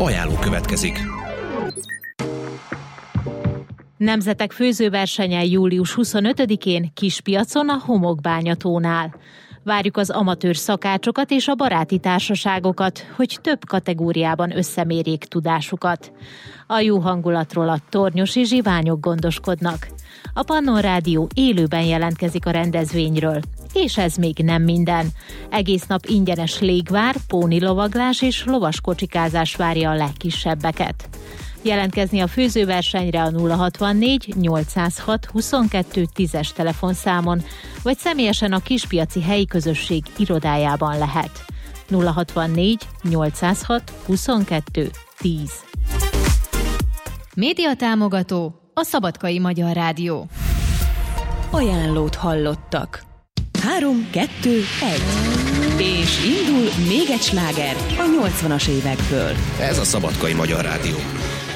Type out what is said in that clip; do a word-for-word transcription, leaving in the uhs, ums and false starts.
Ajánló következik. Nemzetek főzőversenye július huszonötödikén Kispiacon a Homokbányatónál. Várjuk az amatőr szakácsokat és a baráti társaságokat, hogy több kategóriában összemérjék tudásukat. A jó hangulatról a tornyosi zsiványok gondoskodnak. A Pannon Rádió élőben jelentkezik a rendezvényről. És ez még nem minden. Egész nap ingyenes légvár, pónilovaglás és lovaskocsikázás várja a legkisebbeket. Jelentkezni a főzőversenyre a nulla hatvannégy nyolcszázhat huszonkettő tízes telefonszámon, vagy személyesen a Kispiaci helyi közösség irodájában lehet. nulla hatvannégy nyolcszázhat huszonkettő tíz. Média támogató a Szabadkai Magyar Rádió. Ajánlót hallottak. Három, kettő, egy. És indul még egy sláger a nyolcvanas évekből. Ez a Szabadkai Magyar Rádió.